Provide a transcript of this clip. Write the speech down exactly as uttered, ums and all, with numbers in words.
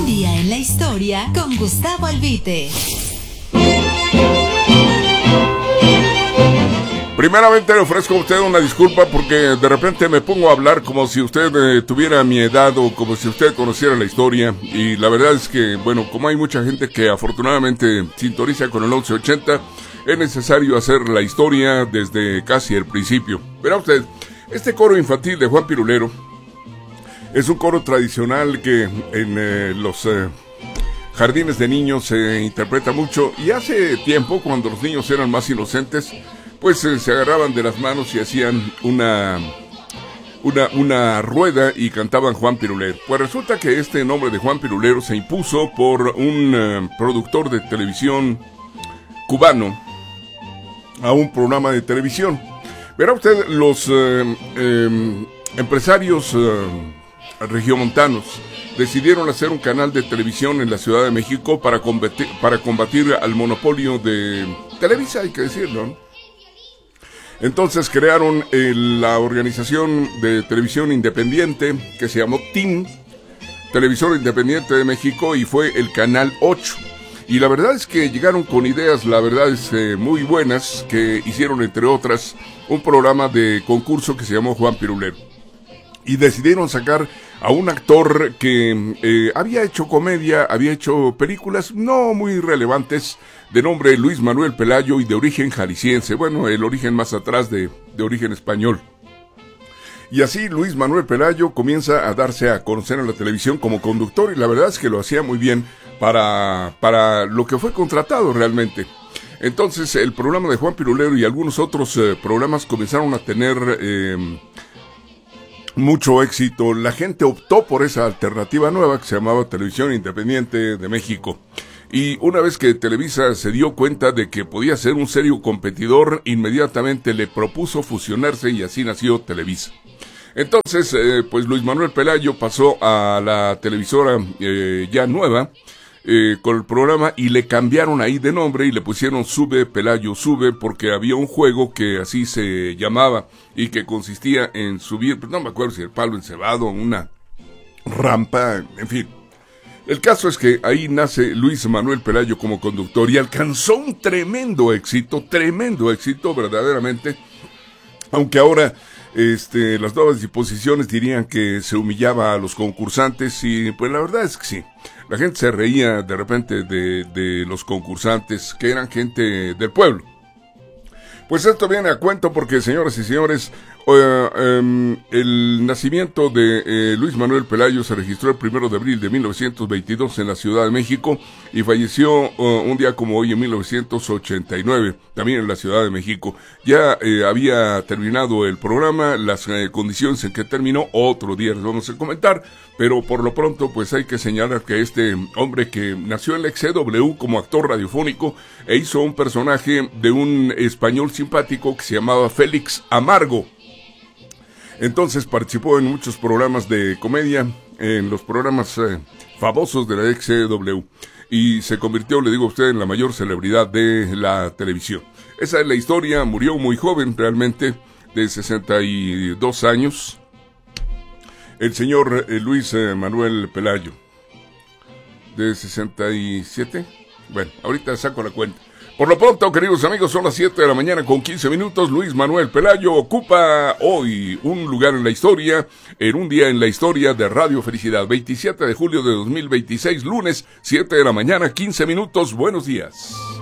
Un día en la historia con Gustavo Albite. Primeramente le ofrezco a usted una disculpa porque de repente me pongo a hablar como si usted eh, tuviera mi edad o como si usted conociera la historia, y la verdad es que, bueno, como hay mucha gente que afortunadamente sintoniza con el once ochenta, es necesario hacer la historia desde casi el principio. Verá usted, este coro infantil de Juan Pirulero es un coro tradicional que en eh, los eh, jardines de niños se interpreta mucho, y hace tiempo, cuando los niños eran más inocentes, pues eh, se agarraban de las manos y hacían una, una, una rueda y cantaban Juan Pirulero. Pues resulta que este nombre de Juan Pirulero se impuso por un eh, productor de televisión cubano a un programa de televisión. Verá usted, los eh, eh, empresarios eh, regiomontanos decidieron hacer un canal de televisión en la Ciudad de México para combatir, para combatir al monopolio de Televisa, hay que decirlo, ¿no? Entonces crearon eh, la organización de televisión independiente que se llamó T I M, Televisor Independiente de México, y fue el Canal ocho. Y la verdad es que llegaron con ideas, la verdad es eh, muy buenas, que hicieron entre otras un programa de concurso que se llamó Juan Pirulero. Y decidieron sacar a un actor que eh, había hecho comedia, había hecho películas no muy relevantes, de nombre Luis Manuel Pelayo y de origen jalisciense, bueno, el origen más atrás de, de origen español. Y así Luis Manuel Pelayo comienza a darse a conocer en la televisión como conductor, y la verdad es que lo hacía muy bien para, para lo que fue contratado realmente. Entonces el programa de Juan Pirulero y algunos otros eh, programas comenzaron a tener eh, mucho éxito. La gente optó por esa alternativa nueva que se llamaba Televisión Independiente de México. Y una vez que Televisa se dio cuenta de que podía ser un serio competidor, inmediatamente le propuso fusionarse, y así nació Televisa. Entonces, eh, pues Luis Manuel Pelayo pasó a la televisora eh, ya nueva eh, con el programa, y le cambiaron ahí de nombre y le pusieron Sube Pelayo Sube, porque había un juego que así se llamaba y que consistía en subir, no me acuerdo si el palo encebado, una rampa, en fin. El caso es que ahí nace Luis Manuel Pelayo como conductor y alcanzó un tremendo éxito, tremendo éxito verdaderamente, aunque ahora este, las nuevas disposiciones dirían que se humillaba a los concursantes, y pues la verdad es que sí, la gente se reía de repente de, de los concursantes, que eran gente del pueblo. Pues esto viene a cuento porque, señoras y señores, uh, um, el nacimiento de eh, Luis Manuel Pelayo se registró el primero de abril de mil novecientos veintidós en la Ciudad de México, y falleció uh, un día como hoy en mil novecientos ochenta y nueve, también en la Ciudad de México. Ya eh, había terminado el programa, las eh, condiciones en que terminó, otro día les vamos a comentar, pero por lo pronto pues hay que señalar que este hombre, que nació en la X W como actor radiofónico e hizo un personaje de un español simpático que se llamaba Félix Amargo. Entonces participó en muchos programas de comedia, en los programas eh, famosos de la X W, y se convirtió, le digo a usted, en la mayor celebridad de la televisión. Esa es la historia. Murió muy joven realmente, de sesenta y dos años, el señor eh, Luis eh, Manuel Pelayo. ¿De sesenta y siete? Bueno, ahorita saco la cuenta. Por lo pronto, queridos amigos, son las siete de la mañana con quince minutos. Luis Manuel Pelayo ocupa hoy un lugar en la historia, en un día en la historia de Radio Felicidad. veintisiete de julio de dos mil veintiséis, lunes, siete de la mañana, quince minutos. Buenos días.